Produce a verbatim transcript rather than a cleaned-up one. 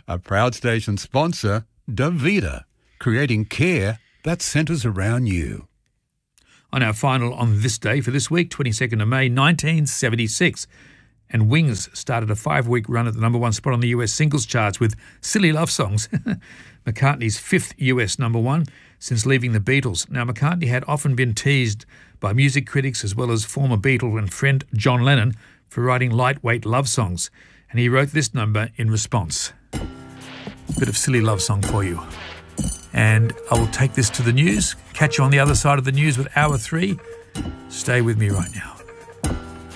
A proud station sponsor, Davita, creating care that centres around you. On our final on this day for this week, twenty-second of May nineteen seventy-six, and Wings started a five-week run at the number one spot on the U S singles charts with Silly Love Songs, McCartney's fifth U S number one since leaving the Beatles. Now, McCartney had often been teased by music critics as well as former Beatle and friend John Lennon for writing lightweight love songs, and he wrote this number in response. A bit of Silly Love Song for you. And I will take this to the news. Catch you on the other side of the news with Hour three. Stay with me right now.